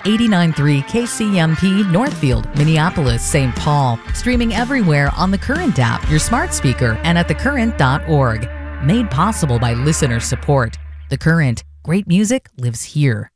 89.3 KCMP Northfield, Minneapolis, St. Paul. Streaming everywhere on the Current app, your smart speaker, and at thecurrent.org. Made possible by listener support. The Current. Great music lives here.